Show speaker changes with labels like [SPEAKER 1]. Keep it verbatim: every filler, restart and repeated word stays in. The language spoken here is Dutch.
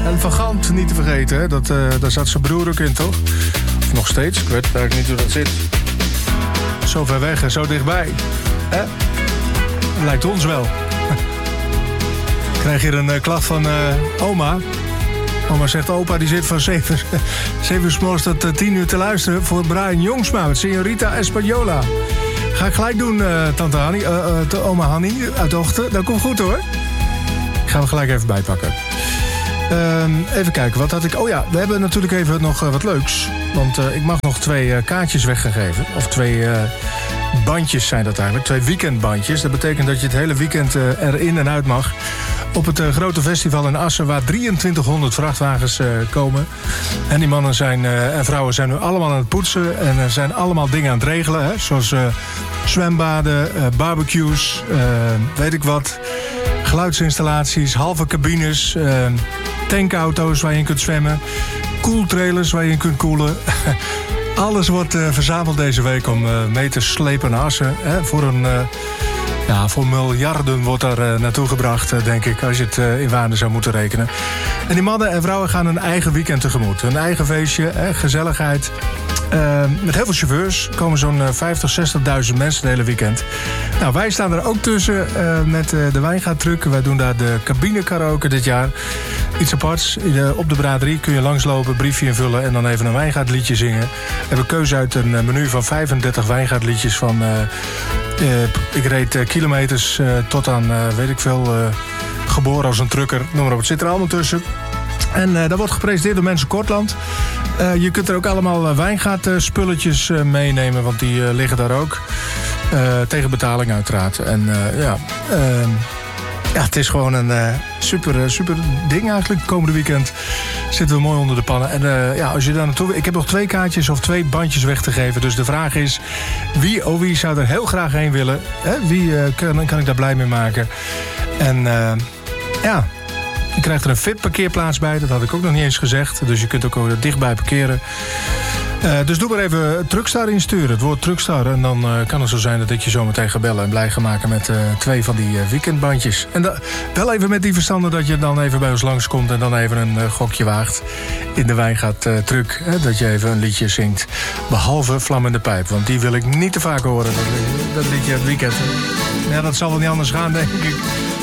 [SPEAKER 1] En Van Gant niet te vergeten, hè? Dat, uh, daar zat zijn broer ook in, toch? Of nog steeds, ik weet eigenlijk niet hoe dat zit. Zo ver weg en zo dichtbij. Hè? Lijkt ons wel. Ik krijg hier een uh, klacht van uh, oma. Oma zegt, opa die zit van zeven uur 's morgens tot uh, tien uur te luisteren... voor Brian Jongsma met Señorita Española. Ga ik gelijk doen, uh, tante Hanni, uh, uh, oma Hanni uit Ochten. Dat komt goed, hoor. Ik ga hem gelijk even bijpakken. Uh, even kijken, wat had ik... Oh ja, we hebben natuurlijk even nog uh, wat leuks. Want uh, ik mag nog twee uh, kaartjes weggegeven. Of twee uh, bandjes zijn dat eigenlijk. Twee weekendbandjes. Dat betekent dat je het hele weekend uh, erin en uit mag. Op het uh, grote festival in Assen... waar drieëntwintighonderd vrachtwagens uh, komen. En die mannen zijn, uh, en vrouwen zijn nu allemaal aan het poetsen. En er zijn allemaal dingen aan het regelen. Hè? Zoals uh, zwembaden, uh, barbecues, uh, weet ik wat... geluidsinstallaties, halve cabines, uh, tankauto's waar je in kunt zwemmen, koeltrailers waar je in kunt koelen. Alles wordt uh, verzameld deze week om uh, mee te slepen naar Assen. Hè? Voor, een, uh, ja, voor miljarden wordt daar uh, naartoe gebracht, uh, denk ik, als je het uh, in waarde zou moeten rekenen. En die mannen en vrouwen gaan een eigen weekend tegemoet. Een eigen feestje, hè? Gezelligheid. Uh, met heel veel chauffeurs. Er komen zo'n uh, vijftig, zestigduizend mensen het hele weekend. Nou, wij staan er ook tussen uh, met uh, de Wijngaardtruck. Wij doen daar de cabine karaoke dit jaar. Iets aparts. De, op de braderie kun je langslopen, briefje invullen... en dan even een Wijngaardliedje zingen. We hebben keuze uit een uh, menu van vijfendertig Wijngaardliedjes... van, uh, uh, ik reed uh, kilometers uh, tot aan, uh, weet ik veel... Uh, geboren als een trucker, noem maar op. Het zit er allemaal tussen. En uh, dat wordt gepresenteerd door Mensen Kortland. Uh, je kunt er ook allemaal uh, wijngaardspulletjes uh, meenemen, want die uh, liggen daar ook. Uh, tegen betaling uiteraard. En uh, ja, uh, ja, het is gewoon een uh, super, uh, super ding eigenlijk. Het komende weekend zitten we mooi onder de pannen. En uh, ja, als je daar naartoe... Ik heb nog twee kaartjes of twee bandjes weg te geven. Dus de vraag is, wie oh wie zou er heel graag heen willen? Hè? Wie uh, kan, kan ik daar blij mee maken? En uh, ja... Je krijgt er een V I P-parkeerplaats bij, dat had ik ook nog niet eens gezegd. Dus je kunt ook dichtbij parkeren. Uh, dus doe maar even Truckstar insturen, het woord Truckstar. En dan uh, kan het zo zijn dat ik je zo meteen ga bellen en blij ga maken met uh, twee van die uh, weekendbandjes. En da- wel even met die verstanden dat je dan even bij ons langskomt en dan even een uh, gokje waagt in de Wijngaardtruck. Uh, dat je even een liedje zingt. Behalve Vlammende Pijp, want die wil ik niet te vaak horen. Dat, dat liedje het weekend. Ja, dat zal wel niet anders gaan, denk ik.